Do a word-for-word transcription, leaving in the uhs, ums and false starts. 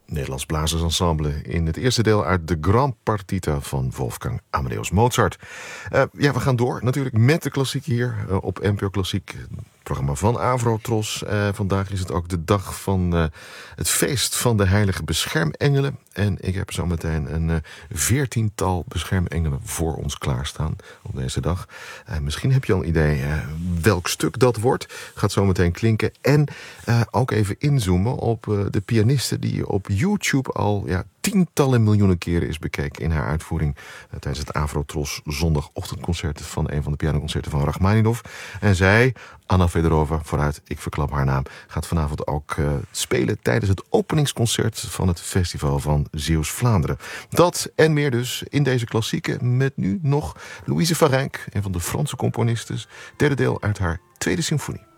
Nederlands Blazersensemble in het eerste deel uit de Grand Partita van Wolfgang Amadeus Mozart. Uh, ja, we gaan door natuurlijk met de klassiek hier uh, op N P O Klassiek. Programma van Avrotros. Uh, vandaag is het ook de dag van uh, het feest van de heilige beschermengelen. En ik heb zo meteen een uh, veertiental beschermengelen voor ons klaarstaan op deze dag. Uh, misschien heb je al een idee uh, welk stuk dat wordt. Gaat zo meteen klinken. En uh, ook even inzoomen op uh, de pianiste die op YouTube al ja, tientallen miljoenen keren is bekeken in haar uitvoering uh, tijdens het Avrotros zondagochtendconcert van een van de pianoconcerten van Rachmaninov. En zij, Anna Fedorova, vooruit, ik verklap haar naam, gaat vanavond ook uh, spelen tijdens het openingsconcert van het festival van Zeeuws-Vlaanderen. Dat en meer dus in deze klassieke met nu nog Louise Varenk, een van de Franse componisten, derde deel uit haar tweede symfonie.